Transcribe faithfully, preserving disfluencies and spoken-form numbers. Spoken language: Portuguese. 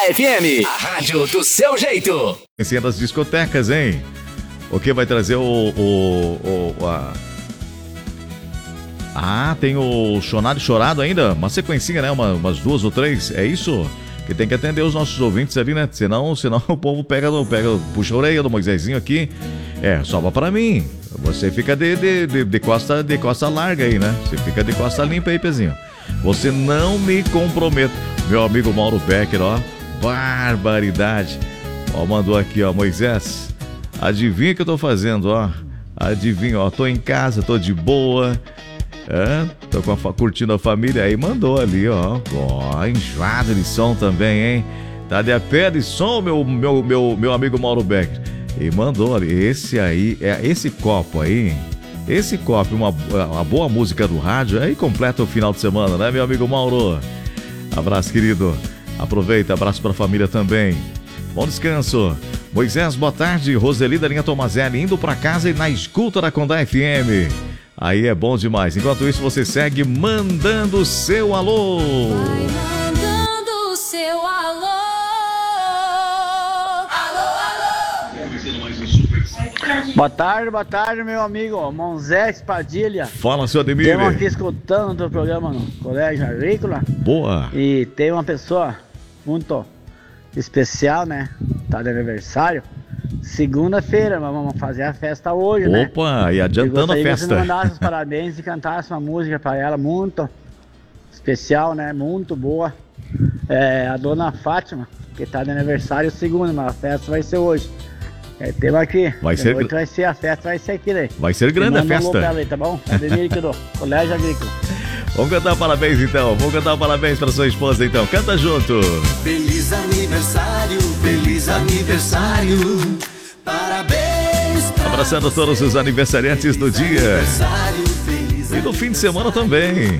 F M, a rádio do seu jeito. Em das discotecas, hein? O que vai trazer o... o, o a... Ah, tem o Chonado e Chorado ainda? Uma sequencinha, né? Uma, umas duas ou três, é isso? Que tem que atender os nossos ouvintes ali, né? Senão, senão o povo pega, pega, puxa a orelha do Moisésinho aqui. É, sobra pra mim. Você fica de, de, de, de, costa, de costa larga aí, né? Você fica de costa limpa aí, pezinho. Você não me comprometa. Meu amigo Mauro Becker, ó. Barbaridade. Ó, mandou aqui, ó, Moisés. Adivinha o que eu tô fazendo, ó. Adivinha, ó. Tô em casa, tô de boa. É, tô com a, curtindo a família. Aí mandou ali, ó. Ó, enjoado de som também, hein? Tá de a pé de som, meu, meu, meu, meu amigo Mauro Becker. E mandou ali. Esse aí, é esse copo aí. Esse copo, uma, uma boa música do rádio. Aí completa o final de semana, né, meu amigo Mauro? Abraço, querido. Aproveita, abraço pra família também. Bom descanso. Moisés, boa tarde. Roseli da linha Tomazelli indo pra casa e na escuta da Condá F M. Aí é bom demais. Enquanto isso, você segue mandando seu alô. Vai mandando seu alô. Alô, alô. Boa tarde, boa tarde, meu amigo Monzés Padilha. Fala, seu Ademir. Estamos aqui escutando o teu programa no Colégio Agrícola. Boa. E tem uma pessoa muito especial, né? Tá de aniversário. Segunda-feira, mas vamos fazer a festa hoje, Opa, né? Opa, e adiantando a festa. Você mandasse os parabéns e cantasse uma música para ela muito especial, né? Muito boa. É, a dona Fátima, que tá de aniversário segunda, mas a festa vai ser hoje. É, temos aqui. Vai ser, gr... vai ser a festa, vai ser aqui, né? Vai ser grande a festa. Um aí, tá bom? Ademir aqui do Colégio Agrícola. Vamos cantar parabéns então, vamos cantar parabéns para sua esposa então, canta junto. Feliz aniversário, feliz aniversário, parabéns pra abraçando todos os aniversariantes do dia e do fim de semana também.